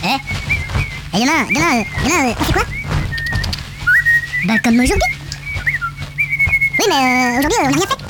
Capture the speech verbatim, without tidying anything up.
Eh Eh, y'en a un, y'en a un, y'en a un, on fait quoi? Bah, comme aujourd'hui. Oui, mais euh, aujourd'hui, euh, on n'a rien fait.